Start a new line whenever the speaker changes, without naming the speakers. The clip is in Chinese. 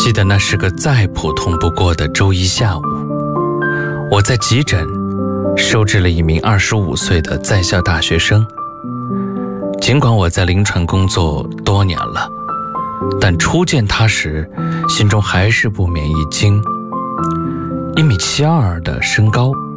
记得那是个再普通不过的周一下午，我在急诊收治了一名25岁的在校大学生。尽管我在临床工作多年了，但初见他时，心中还是不免一惊。1.72米的身高